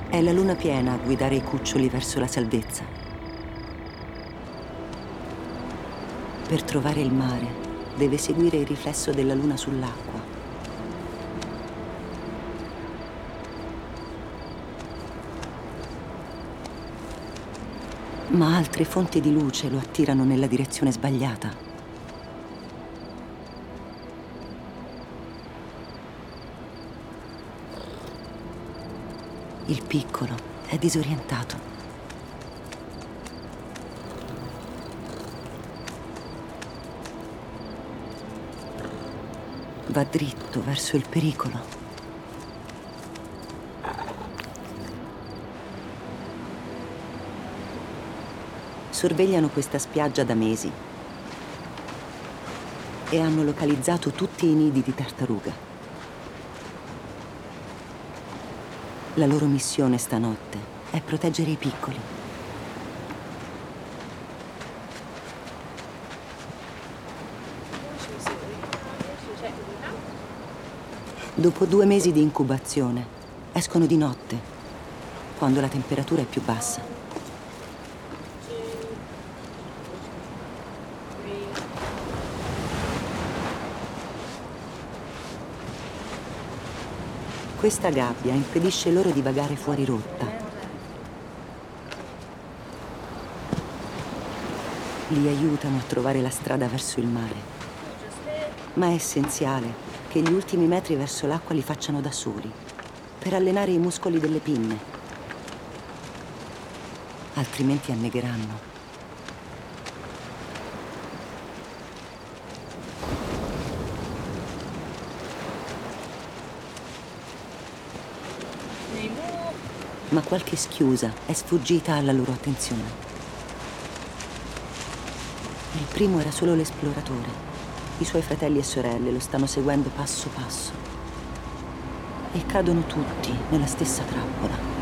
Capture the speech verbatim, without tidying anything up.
È la luna piena a guidare i cuccioli verso la salvezza. Per trovare il mare, deve seguire il riflesso della luna sull'acqua. Ma altre fonti di luce lo attirano nella direzione sbagliata. Il piccolo è disorientato. Va dritto verso il pericolo. Sorvegliano questa spiaggia da mesi e hanno localizzato tutti i nidi di tartaruga. La loro missione stanotte è proteggere i piccoli. Dopo due mesi di incubazione, escono di notte, quando la temperatura è più bassa. Questa gabbia impedisce loro di vagare fuori rotta. Li aiutano a trovare la strada verso il mare. Ma è essenziale che gli ultimi metri verso l'acqua li facciano da soli, per allenare i muscoli delle pinne. Altrimenti annegheranno. Ma qualche schiusa è sfuggita alla loro attenzione. Il primo era solo l'esploratore. I suoi fratelli e sorelle lo stanno seguendo passo passo. E cadono tutti nella stessa trappola.